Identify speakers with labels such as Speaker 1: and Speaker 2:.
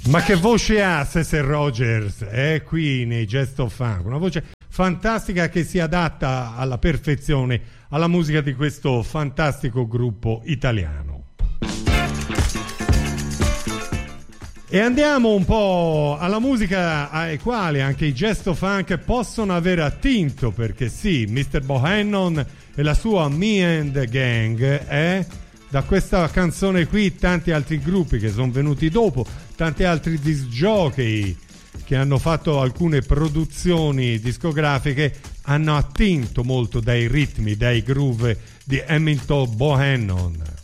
Speaker 1: Ma che voce ha Cecil Rogers qui nei Jazz of Funk? Una voce fantastica che si adatta alla perfezione alla musica di questo fantastico gruppo italiano. E andiamo un po' alla musica ai quali anche i Jazz of Funk possono aver attinto, perché sì, Mr. Bohannon e la sua Me and the Gang da questa canzone qui tanti altri gruppi che sono venuti dopo, tanti altri disc jockey che hanno fatto alcune produzioni discografiche hanno attinto molto dai ritmi, dai groove di Hamilton Bohannon.